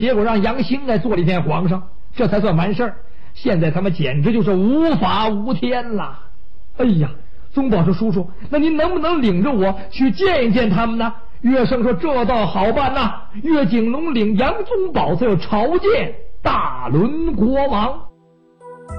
结果让杨兴做了一天皇上，这才算完事儿。现在他们简直就是无法无天了。哎呀，宗保说：“叔叔，那您能不能领着我去见一见他们呢？”乐生说：“这倒好办呐！”乐景龙领杨宗保就朝见大伦国王。